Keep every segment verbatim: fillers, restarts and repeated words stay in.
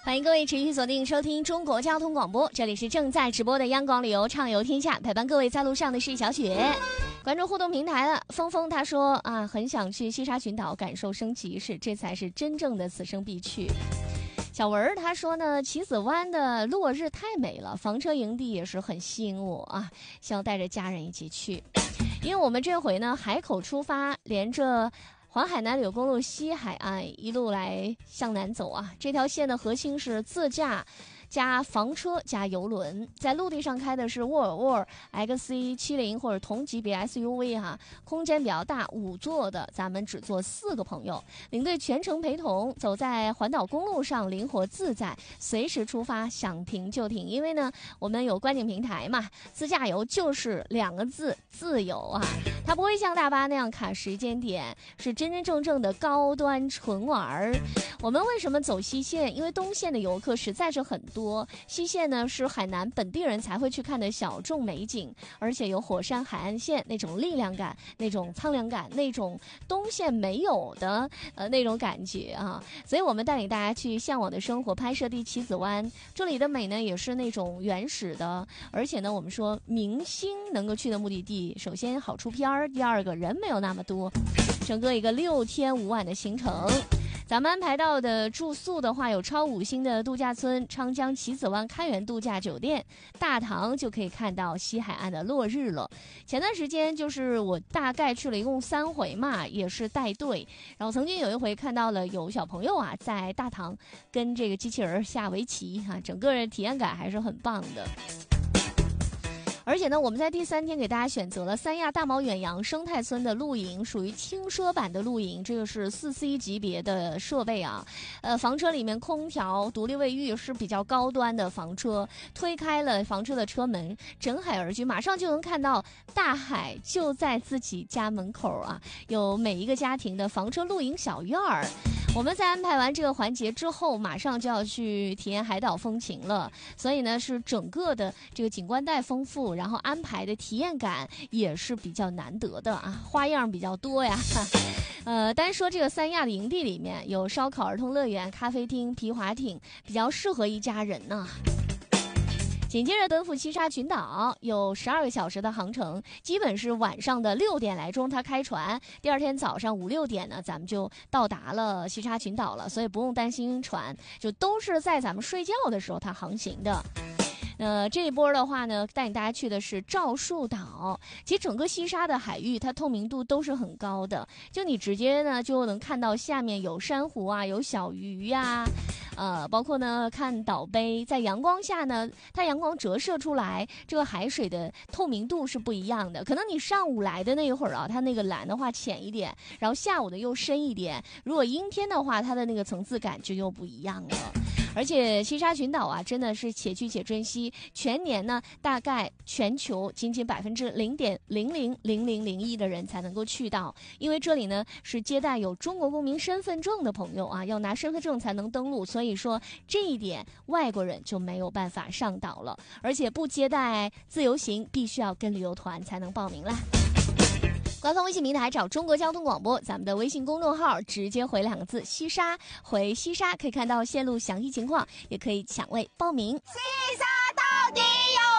欢迎各位持续锁定收听中国交通广播，这里是正在直播的央广旅游畅游天下，陪伴各位在路上的是小雪。关注互动平台了，峰峰他说啊，很想去西沙群岛感受升级式，这才是真正的此生必去。小文他说呢，棋子湾的落日太美了，房车营地也是很吸引我啊，希望带着家人一起去。因为我们这回呢海口出发，连着环海南柳公路西海岸一路来向南走啊，这条线的核心是自驾加房车加邮轮，在陆地上开的是沃尔沃 X C 七十 或者同级别 S U V 哈、啊，空间比较大，五座的，咱们只坐四个朋友，领队全程陪同，走在环岛公路上灵活自在，随时出发，想停就停。因为呢，我们有观景平台嘛，自驾游就是两个字，自由啊，它不会像大巴那样卡时间点，是真真正正的高端纯玩。我们为什么走西线？因为东线的游客实在是很多，西线呢是海南本地人才会去看的小众美景，而且有火山海岸线那种力量感、那种苍凉感、那种东线没有的呃那种感觉啊。所以我们带领大家去向往的生活，拍摄地棋子湾，这里的美呢也是那种原始的，而且呢我们说明星能够去的目的地，首先好出片儿，第二个人没有那么多，整个一个六天五晚的行程。咱们安排到的住宿的话，有超五星的度假村、昌江棋子湾开元度假酒店、大堂，就可以看到西海岸的落日了。前段时间就是我大概去了一共三回嘛，也是带队，然后曾经有一回看到了有小朋友啊在大堂跟这个机器人下围棋啊，整个人体验感还是很棒的。而且呢，我们在第三天给大家选择了三亚大毛远洋生态村的露营，属于轻奢版的露营，这个是四 C 级别的设备啊。呃，房车里面空调、独立卫浴是比较高端的房车，推开了房车的车门，整海而居，马上就能看到大海就在自己家门口啊！有每一个家庭的房车露营小院儿。我们在安排完这个环节之后，马上就要去体验海岛风情了，所以呢，是整个的这个景观带丰富，然后安排的体验感也是比较难得的啊，花样比较多呀。呃，单说这个三亚的营地里面有烧烤儿童乐园、咖啡厅、皮划艇，比较适合一家人呢。紧接着奔赴西沙群岛，有十二个小时的航程，基本是晚上的六点来钟它开船，第二天早上五六点呢，咱们就到达了西沙群岛了，所以不用担心晕船，就都是在咱们睡觉的时候它航行的。呃，这一波的话呢，带领大家去的是赵树岛。其实整个西沙的海域，它透明度都是很高的，就你直接呢就能看到下面有珊瑚啊，有小鱼呀、啊，呃，包括呢看岛碑，在阳光下呢，它阳光折射出来，这个海水的透明度是不一样的。可能你上午来的那一会儿啊，它那个蓝的话浅一点，然后下午的又深一点。如果阴天的话，它的那个层次感就又不一样了。而且西沙群岛啊，真的是且去且珍惜。全年呢，大概全球仅仅百分之零点零零零零零一的人才能够去到，因为这里呢是接待有中国公民身份证的朋友啊，要拿身份证才能登陆，所以说这一点外国人就没有办法上岛了。而且不接待自由行，必须要跟旅游团才能报名啦。官方微信平台找中国交通广播，咱们的微信公众号直接回两个字西沙，回西沙可以看到线路详细情况，也可以抢位报名。 西沙到底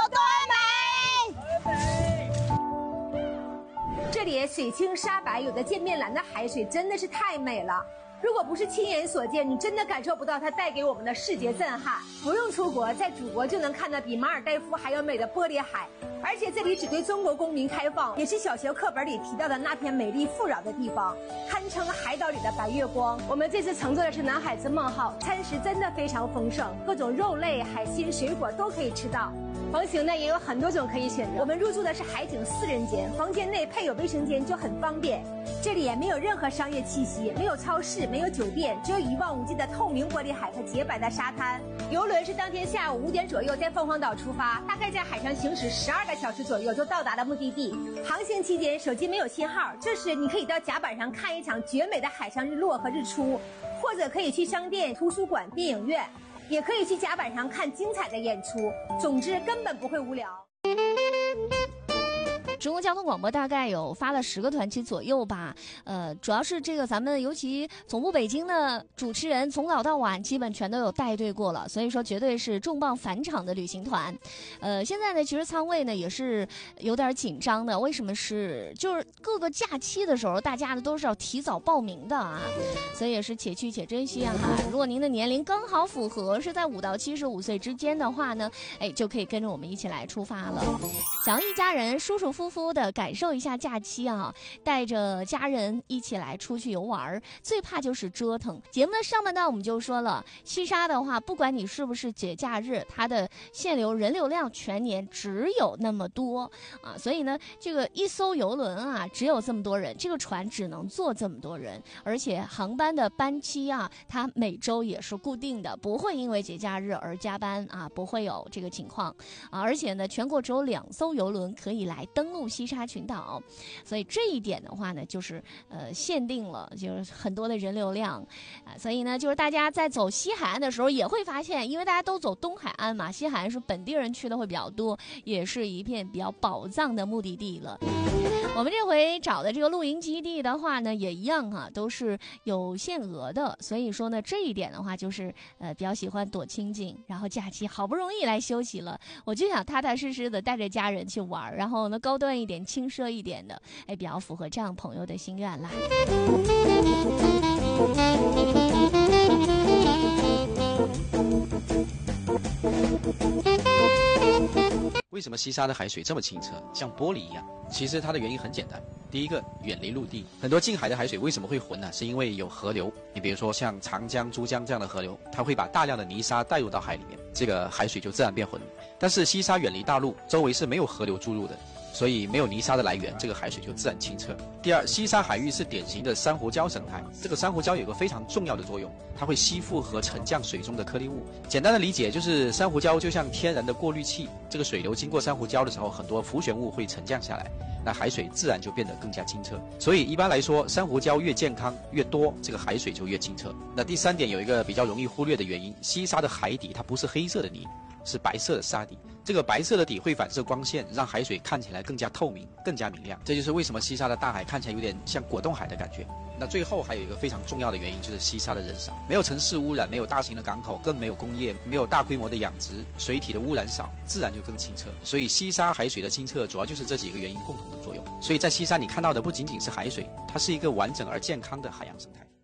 有多美？这里水清沙白，有的见面蓝的海水真的是太美了。如果不是亲眼所见，你真的感受不到它带给我们的视觉震撼。不用出国，在祖国就能看到比马尔代夫还要美的玻璃海。而且这里只对中国公民开放，也是小学课本里提到的那片美丽富饶的地方，堪称海岛里的白月光。我们这次乘坐的是南海之梦号，餐食真的非常丰盛，各种肉类、海鲜、水果都可以吃到。房型呢也有很多种可以选择，我们入住的是海景四人间，房间内配有卫生间，就很方便。这里也没有任何商业气息，没有超市，没有酒店，只有一望无际的透明玻璃海和洁白的沙滩。游轮是当天下午五点左右在凤凰岛出发，大概在海上行驶十二个小时左右就到达了目的地。航行期间手机没有信号，这时你可以到甲板上看一场绝美的海上日落和日出，或者可以去商店、图书馆、电影院，也可以去甲板上看精彩的演出。总之根本不会无聊。 中国交通广播大概有发了十个团期左右吧，呃，主要是这个咱们尤其总部北京的主持人从早到晚基本全都有带队过了，所以说绝对是重磅返场的旅行团。呃，现在呢，其实舱位呢也是有点紧张的，为什么是就是各个假期的时候，大家呢都是要提早报名的啊，所以也是且去且珍惜啊哈。如果您的年龄刚好符合是在五到七十五岁之间的话呢，哎，就可以跟着我们一起来出发了。想要一家人舒舒服服的感受一下假期啊，带着家人一起来出去游玩，最怕就是折腾。节目的上半段我们就说了，西沙的话，不管你是不是节假日，它的限流人流量全年只有那么多啊，所以呢，这个一艘游轮啊，只有这么多人，这个船只能坐这么多人，而且航班的班期啊，它每周也是固定的，不会因为节假日而加班啊，不会有这个情况啊。而且呢，全国只有两艘游轮可以来登陆西沙群岛，所以这一点的话呢，就是呃限定了，就是很多的人流量啊。所以呢，就是大家在走西海岸的时候也会发现，因为大家都走东海岸嘛，西海岸是本地人去的会比较多，也是一片比较宝藏的目的地了。我们这回找的这个露营基地的话呢，也一样哈、啊，都是有限额的，所以说呢，这一点的话就是呃比较喜欢躲清静，然后假期好不容易来休息了，我就想踏踏实实的带着家人去玩，然后呢高端一点、轻奢一点的，哎，比较符合这样朋友的心愿啦。 为什么西沙的海水这么清澈，像玻璃一样？其实它的原因很简单，第一个，远离陆地。很多近海的海水为什么会浑呢？是因为有河流。你比如说像长江、珠江这样的河流，它会把大量的泥沙带入到海里面，这个海水就自然变浑。但是西沙远离大陆，周围是没有河流注入的，所以没有泥沙的来源，这个海水就自然清澈。第二，西沙海域是典型的珊瑚礁生态，这个珊瑚礁有个非常重要的作用，它会吸附和沉降水中的颗粒物。简单的理解就是珊瑚礁就像天然的过滤器，这个水流经过珊瑚礁的时候，很多浮悬物会沉降下来，那海水自然就变得更加清澈。所以一般来说，珊瑚礁越健康越多，这个海水就越清澈。那第三点有一个比较容易忽略的原因，西沙的海底它不是黑色的泥，是白色的沙底，这个白色的底会反射光线，让海水看起来更加透明，更加明亮。这就是为什么西沙的大海看起来有点像果冻海的感觉。那最后还有一个非常重要的原因，就是西沙的人少，没有城市污染，没有大型的港口，更没有工业，没有大规模的养殖，水体的污染少，自然就更清澈。所以西沙海水的清澈主要就是这几个原因共同的作用。所以在西沙你看到的不仅仅是海水，它是一个完整而健康的海洋生态。